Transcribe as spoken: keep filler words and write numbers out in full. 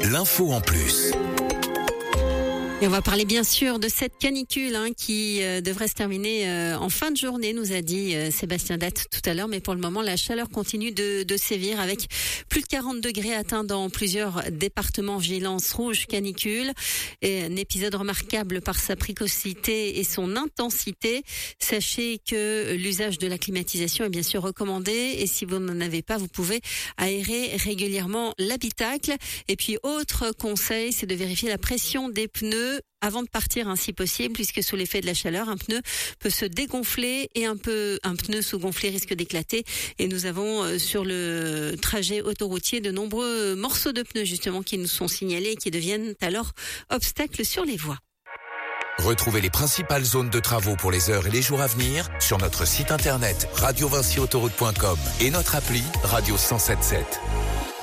l'info en plus. Et on va parler bien sûr de cette canicule hein, qui euh, devrait se terminer euh, en fin de journée, nous a dit euh, Sébastien Datte tout à l'heure. Mais pour le moment, la chaleur continue de, de sévir avec plus de quarante degrés atteints dans plusieurs départements. Vigilance rouge canicule. Et un épisode remarquable par sa précocité et son intensité. Sachez que l'usage de la climatisation est bien sûr recommandé. Et si vous n'en avez pas, vous pouvez aérer régulièrement l'habitacle. Et puis, autre conseil, c'est de vérifier la pression des pneus avant de partir, hein, si possible, puisque sous l'effet de la chaleur, un pneu peut se dégonfler et un peu un pneu sous-gonflé risque d'éclater. Et nous avons euh, sur le trajet autoroutier de nombreux morceaux de pneus justement qui nous sont signalés et qui deviennent alors obstacles sur les voies. Retrouvez les principales zones de travaux pour les heures et les jours à venir sur notre site internet radio vinci autoroute point com et notre appli Radio cent soixante-sept.